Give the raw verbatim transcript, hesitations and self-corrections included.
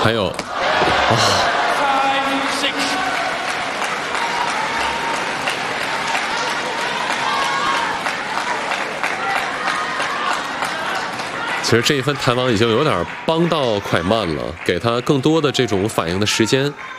还有，啊。 其实这一分弹网已经有点帮到蒯曼了，给他更多的这种反应的时间。